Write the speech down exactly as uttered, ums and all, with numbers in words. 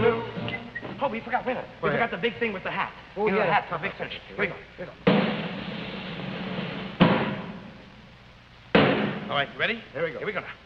Waterloo. Oh, we forgot, wait a minute. We forgot the big thing with the hat. Oh, you know, yeah. the hat for a big finish. Here we go. Here we go. All right, you ready? Here we go. Here we go now.